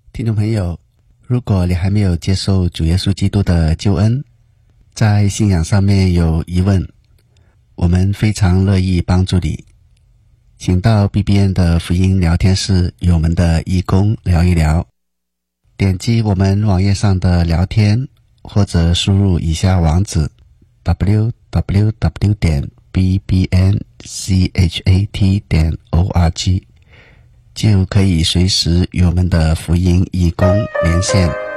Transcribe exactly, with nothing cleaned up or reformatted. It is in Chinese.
听众朋友，如果你还没有接受主耶稣基督的救恩，在信仰上面有疑问，我们非常乐意帮助你。请到 B B N 的福音聊天室与我们的义工聊一聊，点击我们网页上的聊天，或者输入以下网址 double-u double-u double-u 点 b b n chat 点 org， 就可以随时与我们的福音义工连线。